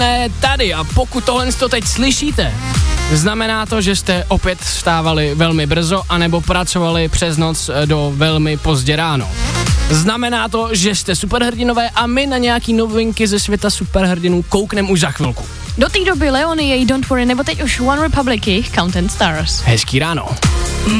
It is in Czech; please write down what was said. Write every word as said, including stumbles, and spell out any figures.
tady a pokud tohle to teď slyšíte, znamená to, že jste opět vstávali velmi brzo anebo pracovali přes noc do velmi pozdě ráno. Znamená to, že jste superhrdinové a my na nějaký novinky ze světa superhrdinů koukneme už za chvilku. Do té doby Leony, její Don't Worry, nebo teď už One Republic, Count and Stars. Hezký ráno.